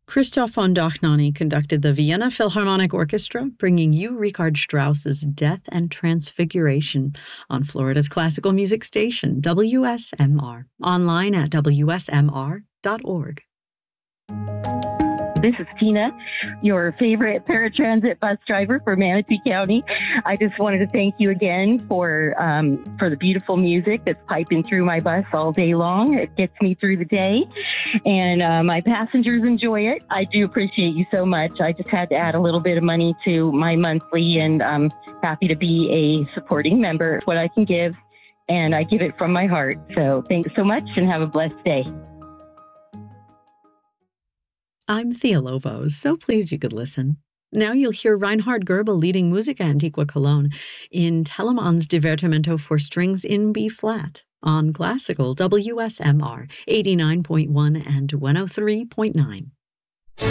Christoph von Dohnanyi conducted the Vienna Philharmonic Orchestra, bringing you Richard Strauss's Death and Transfiguration on Florida's classical music station, WSMR, online at wsmr.org. This is Tina, your favorite paratransit bus driver for Manatee County. I just wanted to thank you again for the beautiful music that's piping through my bus all day long. It gets me through the day, and my passengers enjoy it. I do appreciate you so much. I just had to add a little bit of money to my monthly, and I'm happy to be a supporting member. It's what I can give, and I give it from my heart. So thanks so much, and have a blessed day. I'm Thea Lobos, so pleased you could listen. Now you'll hear Reinhard Goebel leading Musica Antiqua Cologne in Telemann's Divertimento for Strings in B-flat on classical WSMR 89.1 and 103.9.